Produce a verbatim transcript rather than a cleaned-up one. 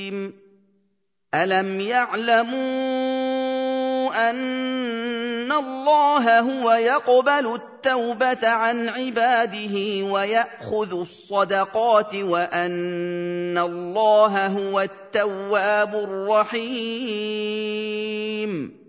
أَلَمْ يَعْلَمُوا أَنَّ اللَّهَ هُوَ يَقْبَلُ التَّوْبَةَ عَنْ عِبَادِهِ وَيَأْخُذُ الصَّدَقَاتِ وَأَنَّ اللَّهَ هُوَ التَّوَّابُ الرَّحِيمُ